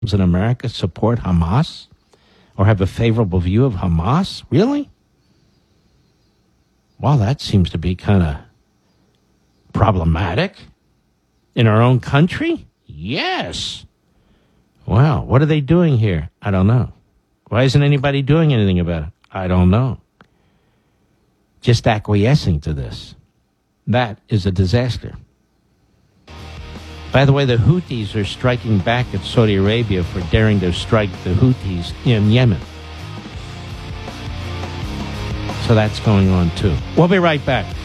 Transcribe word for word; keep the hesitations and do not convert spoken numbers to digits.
in America support Hamas or have a favorable view of Hamas? Really? Well, that seems to be kind of problematic. In our own country? Yes. Wow, what are they doing here? I don't know. Why isn't anybody doing anything about it? I don't know. Just acquiescing to this. That is a disaster. By the way, the Houthis are striking back at Saudi Arabia for daring to strike the Houthis in Yemen. So that's going on too. We'll be right back.